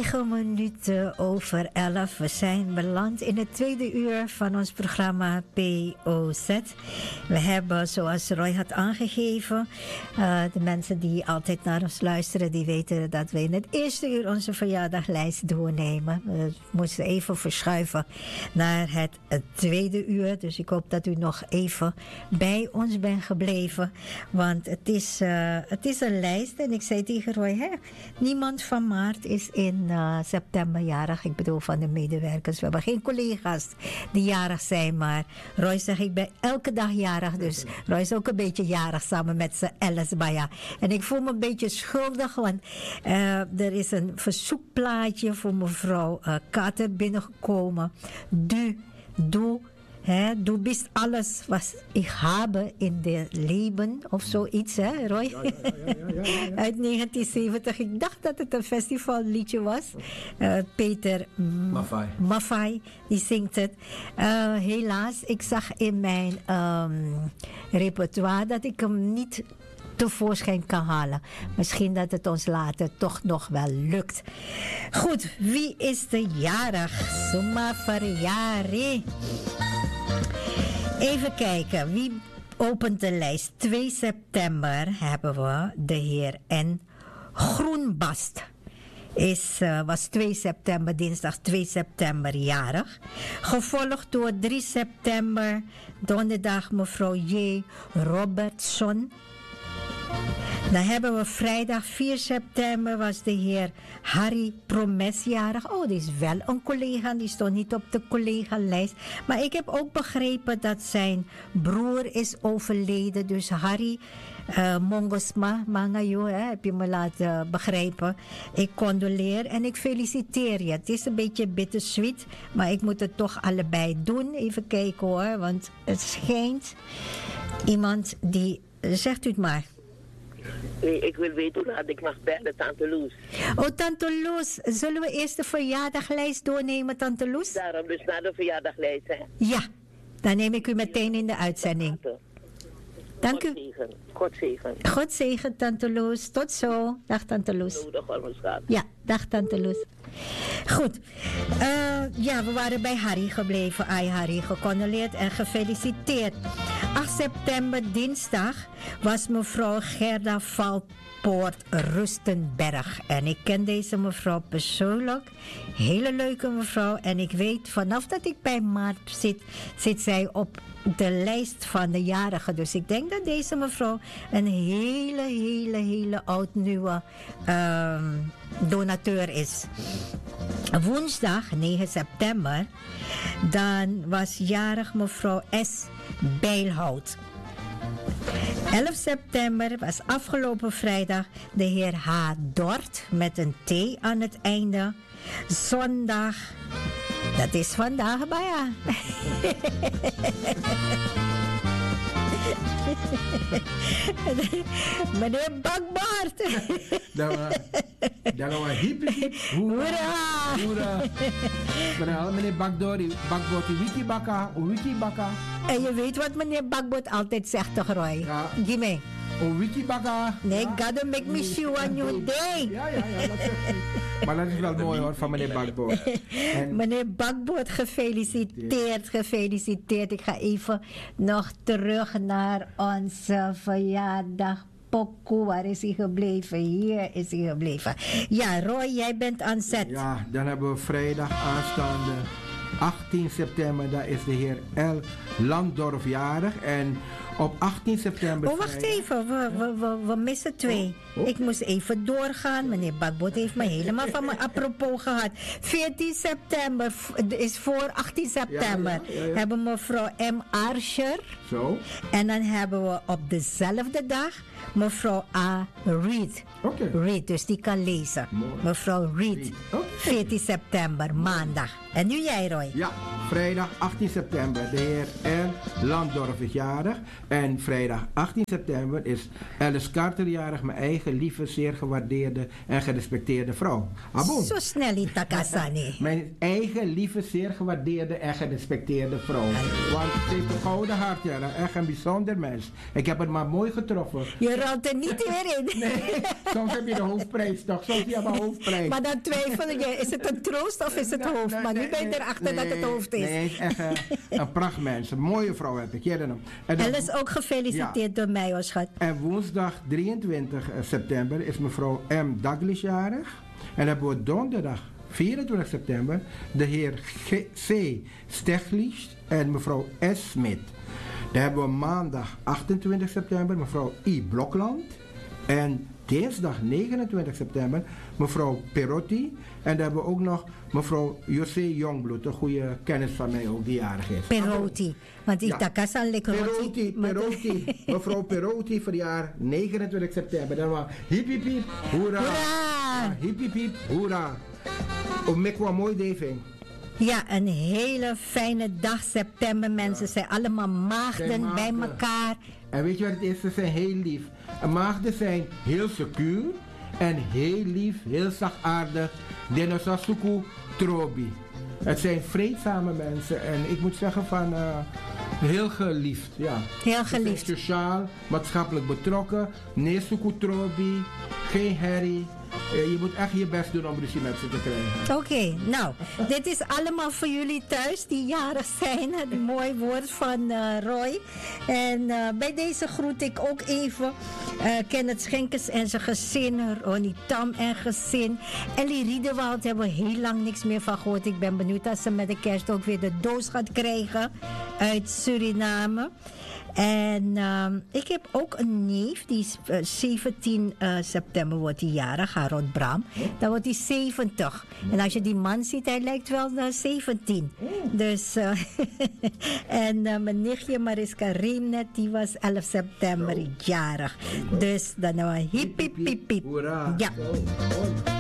9:09. We zijn beland in het tweede uur van ons programma POZ. We hebben, zoals Roy had aangegeven, de mensen die altijd naar ons luisteren, die weten dat we in het eerste uur onze verjaardaglijst doornemen. We moesten even verschuiven naar het tweede uur. Dus ik hoop dat u nog even bij ons bent gebleven. Want het is een lijst. En ik zei tegen Roy, niemand van maart is in september jarig. Ik bedoel van de medewerkers. We hebben geen collega's die jarig zijn. Maar Roy zegt, ik ben elke dag jarig. Dus Roy is ook een beetje jarig samen met zijn Alice Baya. En ik voel me een beetje schuldig. Want er is een verzoekplaatje voor mevrouw Kater binnengekomen. Du bist alles was ik habe in de leven of zoiets, hè, Roy? Ja. Uit 1970. Ik dacht dat het een festivalliedje was. Peter Maffay, die zingt het. Helaas, ik zag in mijn repertoire dat ik hem niet tevoorschijn kan halen. Misschien dat het ons later toch nog wel lukt. Goed, wie is de jarig? Summa Variari. Even kijken, wie opent de lijst? 2 september hebben we de heer N. Groenbast. Was 2 september, dinsdag 2 september jarig. Gevolgd door 3 september, donderdag mevrouw J. Robertson. Dan hebben we vrijdag 4 september was de heer Harry Promes jarig. Oh, die is wel een collega, die stond niet op de collega-lijst. Maar ik heb ook begrepen dat zijn broer is overleden. Dus Harry Mongosma Mangayo, heb je me laten begrijpen. Ik condoleer en ik feliciteer je. Het is een beetje bittersweet, maar ik moet het toch allebei doen. Even kijken hoor, want het schijnt iemand die... Zegt u het maar. Nee, ik wil weten hoe laat ik mag bellen, Tante Loes. Oh, Tante Loes. Zullen we eerst de verjaardaglijst doornemen, Tante Loes? Daarom dus naar de verjaardaglijst, hè? Ja, dan neem ik u meteen in de uitzending. Dank u. God zegen. God zegen, Tante Loes. Tot zo. Dag, Tante Loes. Ja, dag, Tante Loes. Goed. Ja, we waren bij Harry gebleven. Ai, Harry, gecondoleerd en gefeliciteerd. 8 september, dinsdag, was mevrouw Gerda Valpoort Rustenberg. En ik ken deze mevrouw persoonlijk. Hele leuke mevrouw. En ik weet, vanaf dat ik bij Maart zit zij op de lijst van de jarigen. Dus ik denk dat deze mevrouw een hele oud-nieuwe donateur is. Woensdag 9 september, dan was jarig mevrouw S. Bijlhout. 11 september was afgelopen vrijdag de heer H. Dort met een T aan het einde. Zondag, dat is vandaag bijna. Meneer Bakbaard. Dat was hippie. Hoera. Meneer Bakdori, wiki baka. En je weet wat meneer Bakbaard altijd zegt toch, Roy? Ja. Give me. Wiki baka. Nee, gotta make me sure a new day. Ja, dat zegt hij. Maar dat is wel mooi hoor, van meneer Bakboord. Meneer Bakboord, gefeliciteerd. Ik ga even nog terug naar onze verjaardag. Poku, waar is hij gebleven? Hier is hij gebleven. Ja, Roy, jij bent aan zet. Ja, dan hebben we vrijdag aanstaande 18 september, daar is de heer L. Landdorf jarig. En op 18 september... Oh, wacht even. We missen 2. Ik moest even doorgaan. Meneer Bakboot heeft me helemaal van me apropos gehad. 14 september is voor 18 september. Ja. Hebben we mevrouw M. Archer. Zo. En dan hebben we op dezelfde dag mevrouw A. Reed. Okay. Reed, dus die kan lezen. Mooi. Mevrouw Reed. Okay. 14 september, maandag. En nu jij, Roy. Ja, vrijdag 18 september, de heer R. Landdorf is jarig. En vrijdag 18 september is Alice Carter jarig, mijn eigen lieve, zeer gewaardeerde en gerespecteerde vrouw. Abon. Zo snel in Takasani. Mijn eigen lieve, zeer gewaardeerde en gerespecteerde vrouw. Want ze heeft een gouden hart, ja. Echt een bijzonder mens. Ik heb het maar mooi getroffen. Je rolt er niet meer in. Nee, soms heb je de hoofdprijs toch? Soms heb je maar hoofdprijs. Maar dan twijfel je, is het een troost of is het hoofd? Maar nu ben je erachter dat het hoofd is. Nee, hij is echt een prachtmens. Een mooie vrouw heb ik. Alice ook gefeliciteerd door mij, hoor, schat. En woensdag 23 september is mevrouw M. Douglas jarig. En dan hebben we donderdag 24 september de heer C. Steglies en mevrouw S. Smit. Dan hebben we maandag 28 september mevrouw I. Blokland. En dinsdag 29 september mevrouw Perotti. En dan hebben we ook nog mevrouw José Jongbloed, een goede kennis van mij ook, die jarig is. Perotti. Want ik takasa lekker Perotti. Mevrouw Perotti verjaar 29 september. Dan was hip hip hip, hoera. Hoera! Hip hip hip, hoera. Om me kwam mooi deving. Ja, een hele fijne dag september. Mensen zijn allemaal maagden bij elkaar. En weet je wat het is? Ze zijn heel lief. En maagden zijn heel secuur en heel lief, heel zachtaardig. Denosasuku Trobi. Het zijn vreedzame mensen en ik moet zeggen van heel geliefd. Ja. Heel geliefd. Ze zijn sociaal, maatschappelijk betrokken. Nesuku Trobi, geen herrie. Je moet echt je best doen om ruzie met ze te krijgen. Oké, nou, dit is allemaal voor jullie thuis die jarig zijn. Het mooi woord van Roy. En bij deze groet ik ook even Kenneth Schenkers en zijn gezin, Ronnie Tam en gezin. Ellie Riedewald hebben we heel lang niks meer van gehoord. Ik ben benieuwd als ze met de kerst ook weer de doos gaat krijgen uit Suriname. En ik heb ook een neef, die is 17 september wordt hij jarig, Harold Bram. Dan wordt hij 70. En als je die man ziet, hij lijkt wel 17. Dus, en mijn nichtje Mariska Reemnet, die was 11 september jarig. Dus dan hip hip hip hip. Hoera. Ja.